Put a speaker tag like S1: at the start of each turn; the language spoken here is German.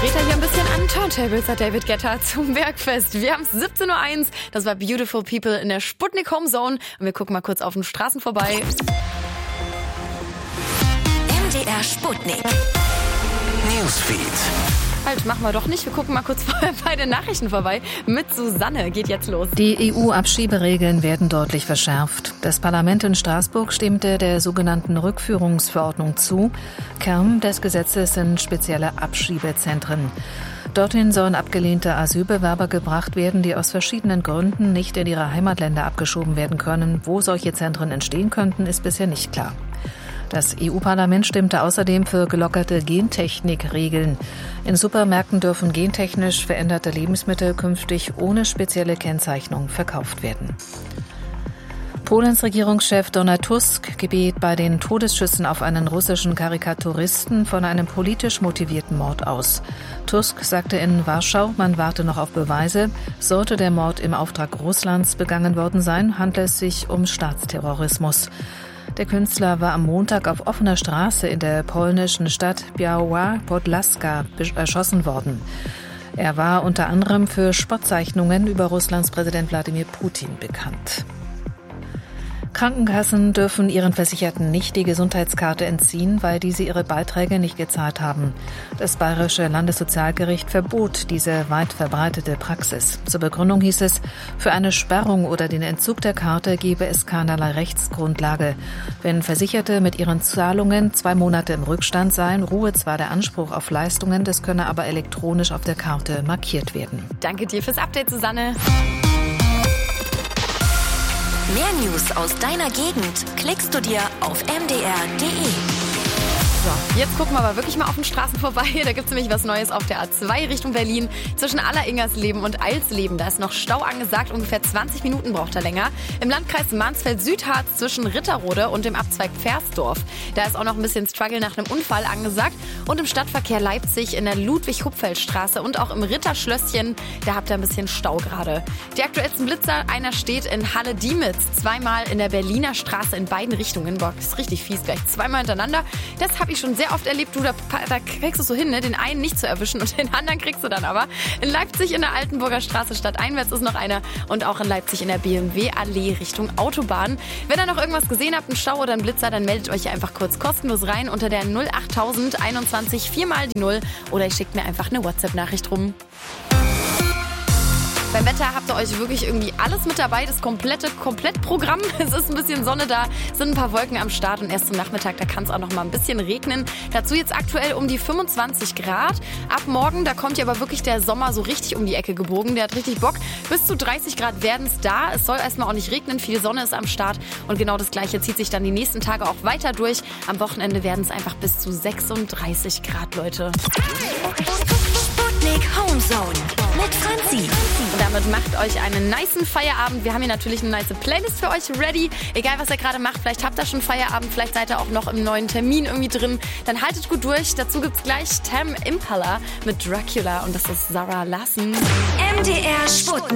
S1: dreht er hier ein bisschen an Turntables, hat David Guetta zum Bergfest. Wir haben es 17.01 Uhr, das war Beautiful People in der Sputnik Home Zone. Und wir gucken mal kurz auf den Straßen vorbei.
S2: MDR Sputnik Newsfeed.
S1: Halt, machen wir doch nicht. Wir gucken mal kurz bei den Nachrichten vorbei. Mit Susanne geht jetzt los.
S3: Die EU-Abschieberegeln werden deutlich verschärft. Das Parlament in Straßburg stimmte der sogenannten Rückführungsverordnung zu. Kern des Gesetzes sind spezielle Abschiebezentren. Dorthin sollen abgelehnte Asylbewerber gebracht werden, die aus verschiedenen Gründen nicht in ihre Heimatländer abgeschoben werden können. Wo solche Zentren entstehen könnten, ist bisher nicht klar. Das EU-Parlament stimmte außerdem für gelockerte Gentechnikregeln. In Supermärkten dürfen gentechnisch veränderte Lebensmittel künftig ohne spezielle Kennzeichnung verkauft werden. Polens Regierungschef Donald Tusk geht bei den Todesschüssen auf einen russischen Karikaturisten von einem politisch motivierten Mord aus. Tusk sagte in Warschau, man warte noch auf Beweise. Sollte der Mord im Auftrag Russlands begangen worden sein, handelt es sich um Staatsterrorismus. Der Künstler war am Montag auf offener Straße in der polnischen Stadt Biała Podlaska erschossen worden. Er war unter anderem für Spottzeichnungen über Russlands Präsident Wladimir Putin bekannt. Krankenkassen dürfen ihren Versicherten nicht die Gesundheitskarte entziehen, weil diese ihre Beiträge nicht gezahlt haben. Das Bayerische Landessozialgericht verbot diese weit verbreitete Praxis. Zur Begründung hieß es, für eine Sperrung oder den Entzug der Karte gebe es keinerlei Rechtsgrundlage. Wenn Versicherte mit ihren Zahlungen 2 Monate im Rückstand seien, ruhe zwar der Anspruch auf Leistungen, das könne aber elektronisch auf der Karte markiert werden.
S1: Danke dir fürs Update, Susanne.
S2: Mehr News aus deiner Gegend klickst du dir auf mdr.de.
S1: So, jetzt gucken wir aber wirklich mal auf den Straßen vorbei. Da gibt es nämlich was Neues auf der A2 Richtung Berlin. Zwischen Alleringersleben und Alsleben, da ist noch Stau angesagt. Ungefähr 20 Minuten braucht er länger. Im Landkreis Mansfeld-Südharz zwischen Ritterrode und dem Abzweig Versdorf. Da ist auch noch ein bisschen Struggle nach einem Unfall angesagt. Und im Stadtverkehr Leipzig in der Ludwig-Hupfeld-Straße und auch im Ritterschlösschen, da habt ihr ein bisschen Stau gerade. Die aktuellsten Blitzer, einer steht in Halle-Diemitz, 2-mal in der Berliner Straße in beiden Richtungen. Boah, das ist richtig fies, gleich 2-mal hintereinander. Das habe ich schon sehr oft erlebt, da kriegst du es so hin, ne? Den einen nicht zu erwischen und den anderen kriegst du dann aber. In Leipzig in der Altenburger Straße stadteinwärts ist noch einer und auch in Leipzig in der BMW-Allee Richtung Autobahn. Wenn ihr noch irgendwas gesehen habt, einen Stau oder einen Blitzer, dann meldet euch einfach kurz kostenlos rein unter der 08000 21 4 die 0 oder ihr schickt mir einfach eine WhatsApp-Nachricht rum. Beim Wetter habt ihr euch wirklich irgendwie alles mit dabei, das Komplettprogramm. Es ist ein bisschen Sonne da, sind ein paar Wolken am Start und erst zum Nachmittag, da kann es auch noch mal ein bisschen regnen. Dazu jetzt aktuell um die 25 Grad. Ab morgen, da kommt ja aber wirklich der Sommer so richtig um die Ecke gebogen. Der hat richtig Bock. Bis zu 30 Grad werden es da. Es soll erstmal auch nicht regnen, viel Sonne ist am Start und genau das Gleiche zieht sich dann die nächsten Tage auch weiter durch. Am Wochenende werden es einfach bis zu 36 Grad, Leute.
S2: Sputnik Home Zone mit Franzi.
S1: Und damit macht euch einen nicen Feierabend. Wir haben hier natürlich eine nice Playlist für euch ready. Egal, was ihr gerade macht, vielleicht habt ihr schon Feierabend, vielleicht seid ihr auch noch im neuen Termin irgendwie drin. Dann haltet gut durch. Dazu gibt's gleich Tame Impala mit Dracula und das ist Zara Larsson.
S2: MDR Sputnik.